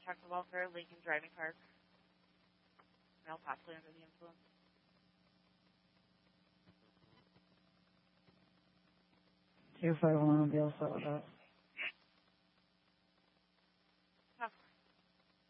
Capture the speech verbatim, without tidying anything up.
check the welfare, Lincoln Driving Park. Male possibly under the influence. Two five one will be all set with that.